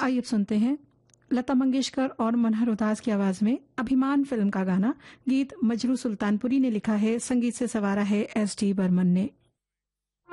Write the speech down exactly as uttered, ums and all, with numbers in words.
आइए अब सुनते हैं लता मंगेशकर और मनहर उदास की आवाज में अभिमान फिल्म का गाना। गीत मजरू सुल्तानपुरी ने लिखा है, संगीत से सवारा है एस डी बर्मन ने।